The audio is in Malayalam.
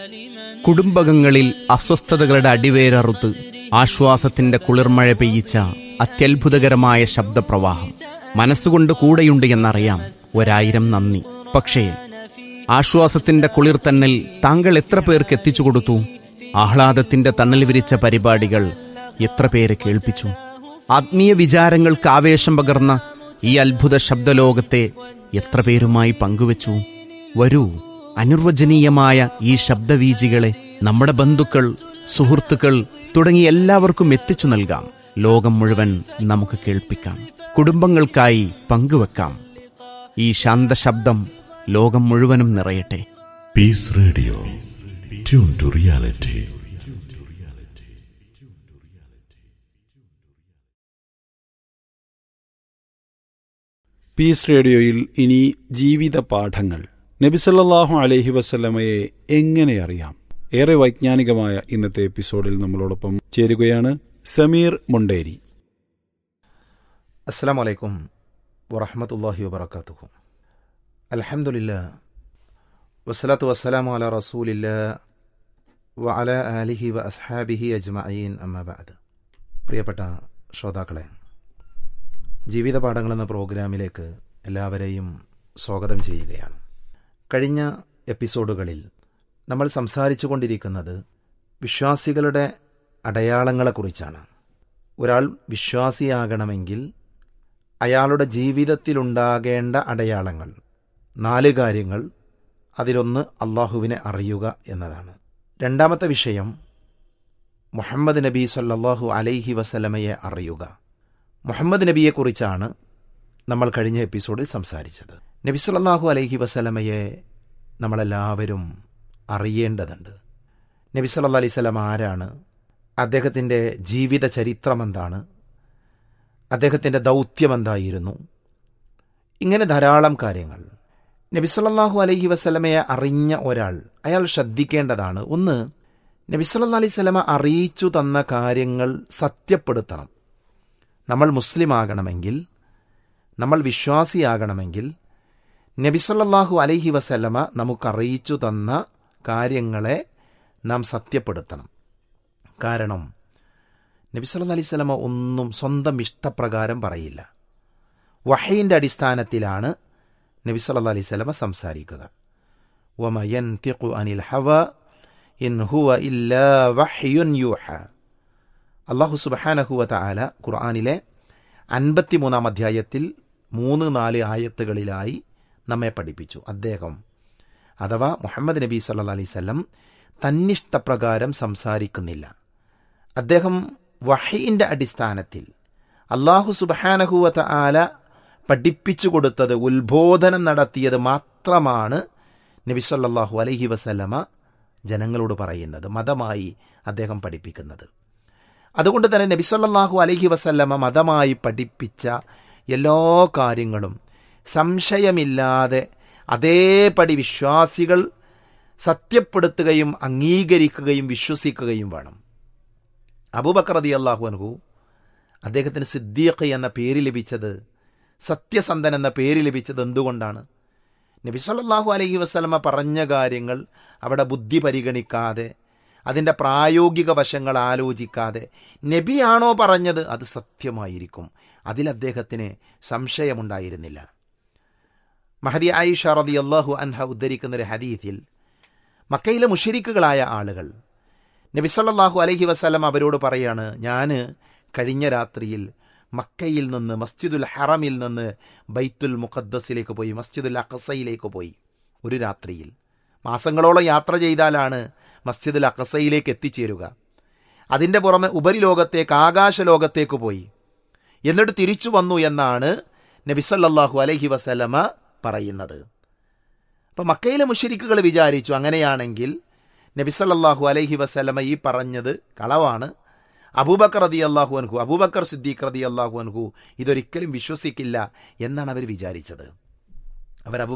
കുടുംബകങ്ങളിൽ അസ്വസ്ഥതകളുടെ അടിവേരറുത്ത് ആശ്വാസത്തിന്റെ കുളിർമഴ പെയ്യിച്ച അത്യത്ഭുതകരമായ ശബ്ദപ്രവാഹം. മനസ്സുകൊണ്ട് കൂടെയുണ്ട് എന്നറിയാം, 1000 നന്ദി. പക്ഷേ ആശ്വാസത്തിന്റെ കുളിർ തന്നൽ താങ്കൾ എത്ര പേർക്ക് എത്തിച്ചു കൊടുത്തു? ആഹ്ലാദത്തിന്റെ തണൽ വിരിച്ച പരിപാടികൾ എത്ര പേരെ കേൾപ്പിച്ചു? ആത്മീയ വിചാരങ്ങൾക്ക് ആവേശം പകർന്ന ഈ അത്ഭുത ശബ്ദലോകത്തെ എത്ര പേരുമായി പങ്കുവച്ചു? വരൂ, അനിർവചനീയമായ ഈ ശബ്ദവീചികളെ നമ്മുടെ ബന്ധുക്കൾ, സുഹൃത്തുക്കൾ തുടങ്ങി എല്ലാവർക്കും എത്തിച്ചു നൽകാം. ലോകം മുഴുവൻ നമുക്ക് കേൾപ്പിക്കാം, കുടുംബങ്ങൾക്കായി പങ്കുവെക്കാം. ഈ ശാന്തശബ്ദം ലോകം മുഴുവനും നിറയട്ടെ. Piece radio, tune to reality. Piece റേഡിയോയിൽ ഇനി ജീവിത പാഠങ്ങൾ. നബി സല്ലല്ലാഹു അലൈഹി വസല്ലമയെ എങ്ങനെ അറിയാം? ഏറെ വൈജ്ഞാനികമായ ഇന്നത്തെ എപ്പിസോഡിൽ നമ്മളോടൊപ്പം ചേരുകയാണ് സമീർ മുണ്ടേരി. അസ്സലാമു അലൈക്കും വറഹ്മത്തുള്ളാഹി വബറകാതുഹു. അൽഹംദുലില്ലാഹ് വസ്സലാത്തു വസ്സലാമു അലാ റസൂലില്ലാഹ് വഅലാ ആലിഹി വ അസ്ഹാബിഹി അജ്മഈൻ, അമ്മാ ബഅദ്. പ്രിയപ്പെട്ട ശ്രോതാക്കളെ, ജീവിത പാഠങ്ങളെന്ന പ്രോഗ്രാമിലേക്ക് എല്ലാവരെയും സ്വാഗതം ചെയ്യുകയാണ്. കഴിഞ്ഞ എപ്പിസോഡുകളിൽ നമ്മൾ സംസാരിച്ചു കൊണ്ടിരിക്കുന്നത് വിശ്വാസികളുടെ അടയാളങ്ങളെക്കുറിച്ചാണ്. ഒരാൾ വിശ്വാസിയാകണമെങ്കിൽ അയാളുടെ ജീവിതത്തിലുണ്ടാകേണ്ട അടയാളങ്ങൾ 4 കാര്യങ്ങൾ. അതിലൊന്ന് അള്ളാഹുവിനെ അറിയുക എന്നതാണ്. രണ്ടാമത്തെ വിഷയം മുഹമ്മദ് നബി സല്ലല്ലാഹു അലൈഹി വസല്ലമയെ അറിയുക. മുഹമ്മദ് നബിയെക്കുറിച്ചാണ് നമ്മൾ കഴിഞ്ഞ എപ്പിസോഡിൽ സംസാരിച്ചത്. നബി സല്ലല്ലാഹു അലൈഹി വസല്ലമയെ നമ്മളെല്ലാവരും അറിയേണ്ടതുണ്ട്. നബി സല്ലല്ലാഹു അലൈഹി വസല്ലം ആരാണ്? അദ്ദേഹത്തിൻ്റെ ജീവിത ചരിത്രമെന്താണ്? അദ്ദേഹത്തിൻ്റെ ദൗത്യമെന്തായിരുന്നു? ഇങ്ങനെ ധാരാളം കാര്യങ്ങൾ. നബി സല്ലല്ലാഹു അലൈഹി വസല്ലമയെ അറിഞ്ഞ ഒരാൾ, അയാൾ ശ്രദ്ധിക്കേണ്ടതാണ്. ഒന്ന്, നബി സല്ലല്ലാഹു അലൈഹി വസല്ലമ അറിയിച്ചു തന്ന കാര്യങ്ങൾ സത്യപ്പെടുത്തണം. നമ്മൾ മുസ്ലിം ആകണമെങ്കിൽ, നമ്മൾ വിശ്വാസിയാകണമെങ്കിൽ നബി സല്ലല്ലാഹു അലൈഹി വസല്ലമ നമുക്കറിയിച്ചു തന്ന കാര്യങ്ങളെ നാം സത്യപ്പെടുത്തണം. കാരണം നബി സല്ലല്ലാഹു അലൈഹി വസല്ലമ ഒന്നും സ്വന്തം ഇഷ്ടപ്രകാരം പറയില്ല. വഹയിൻ്റെ അടിസ്ഥാനത്തിലാണ് നബി സല്ലല്ലാഹു അലൈഹി വസല്ലമ സംസാരിക്കുക. വമാ യൻതിഖു അനിൽ ഹവാ ഇൻ ഹുവ ഇല്ലാ വഹ്യുൻ യൂഹാ. അല്ലാഹു സുബ്ഹാനഹു വ തആല ഖുർആനിലെ 53-ാം അധ്യായത്തിൽ 3-4 ആയത്തുകളിലായി നമ്മെ പഠിപ്പിച്ചു. അദ്ദേഹം, അഥവാ മുഹമ്മദ് നബി സല്ലല്ലാഹു അലൈഹി വസല്ലം തന്നിഷ്ടപ്രകാരം സംസാരിക്കുന്നില്ല. അദ്ദേഹം വഹയിൻ്റെ അടിസ്ഥാനത്തിൽ അല്ലാഹു സുബ്ഹാനഹു വ തആല പഠിപ്പിച്ചു കൊടുത്തത്, ഉത്ബോധനം നടത്തിയത് മാത്രമാണ് നബി സല്ലല്ലാഹു അലൈഹി വസല്ലമ ജനങ്ങളോട് പറയുന്നത്, മതമായി അദ്ദേഹം പഠിപ്പിക്കുന്നത്. അതുകൊണ്ട് തന്നെ നബി സല്ലല്ലാഹു അലൈഹി വസല്ലമ മതമായി പഠിപ്പിച്ച എല്ലാ കാര്യങ്ങളും സംശയമില്ലാതെ അതേപടി വിശ്വാസികൾ സത്യപ്പെടുത്തുകയും അംഗീകരിക്കുകയും വിശ്വസിക്കുകയും വേണം. അബൂബക്കർ റളിയല്ലാഹു അൻഹു, അദ്ദേഹത്തിന് സിദ്ദീഖ് എന്ന പേര് ലഭിച്ചത്, സത്യസന്ധൻ എന്ന പേര് ലഭിച്ചത് എന്തുകൊണ്ടാണ്? നബി സല്ലല്ലാഹു അലൈഹി വസല്ലമ പറഞ്ഞ കാര്യങ്ങൾ അവിടെ ബുദ്ധി പരിഗണിക്കാതെ, അതിൻ്റെ പ്രായോഗിക വശങ്ങൾ ആലോചിക്കാതെ, നബിയാണോ പറഞ്ഞത് അത് സത്യമായിരിക്കും, അതിൽ അദ്ദേഹത്തിന് സംശയമുണ്ടായിരുന്നില്ല. മഹദി ആയിഷ റളിയല്ലാഹു അൻഹ ഉദ്ധരിക്കുന്നൊരു ഹദീസിൽ, മക്കയിലെ മുശ്രിക്കുകളായ ആളുകൾ നബി സല്ലല്ലാഹു അലൈഹി വസല്ലം അവരോട് പറയാണ്, ഞാൻ കഴിഞ്ഞ രാത്രിയിൽ മക്കയിൽ നിന്ന്, മസ്ജിദുൽ ഹറമിൽ നിന്ന് ബൈത്തുൽ മുഖദ്ദസിലേക്ക് പോയി, മസ്ജിദുൽ അഖസയിലേക്ക് പോയി. ഒരു രാത്രിയിൽ മാസങ്ങളോളം യാത്ര ചെയ്താലാണ് മസ്ജിദുൽ അഖസയിലേക്ക് എത്തിച്ചേരുക. അതിൻ്റെ പുറമെ ഉപരിലോകത്തേക്ക്, ആകാശലോകത്തേക്ക് പോയി, എന്നിട്ട് തിരിച്ചു വന്നു എന്നാണ് നബി സല്ലല്ലാഹു അലൈഹി വസല്ലമ പറയുന്നത്. അപ്പം മക്കയിലെ മുശ്രിക്കുകൾ വിചാരിച്ചു, അങ്ങനെയാണെങ്കിൽ നബി സല്ലല്ലാഹു അലൈഹി വസല്ലമ ഈ പറഞ്ഞത് കളവാണ്, അബൂബക്കർ റളിയല്ലാഹു അൻഹു, അബൂബക്കർ സിദ്ദീഖ് റളിയല്ലാഹു അൻഹു ഇതൊരിക്കലും വിശ്വസിക്കില്ല എന്നാണ് അവർ വിചാരിച്ചത്. അവർ